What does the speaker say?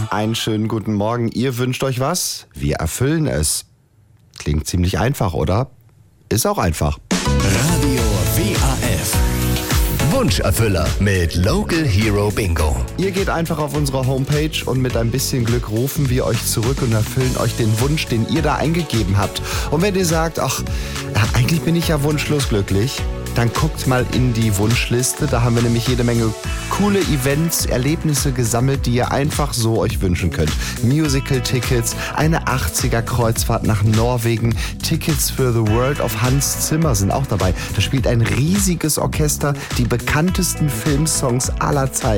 Einen schönen guten Morgen. Ihr wünscht euch was? Wir erfüllen es. Klingt ziemlich einfach, oder? Ist auch einfach. Radio WAF. Wunscherfüller mit Local Hero Bingo. Ihr geht einfach auf unsere Homepage und mit ein bisschen Glück rufen wir euch zurück und erfüllen euch den Wunsch, den ihr da eingegeben habt. Und wenn ihr sagt, ach, eigentlich bin ich ja wunschlos glücklich, dann guckt mal in die Wunschliste. Da haben wir nämlich jede Menge coole Events, Erlebnisse gesammelt, die ihr einfach so euch wünschen könnt. Musical-Tickets, eine 80er-Kreuzfahrt nach Norwegen, Tickets für The World of Hans Zimmer sind auch dabei. Da spielt ein riesiges Orchester die bekanntesten Filmsongs aller Zeiten.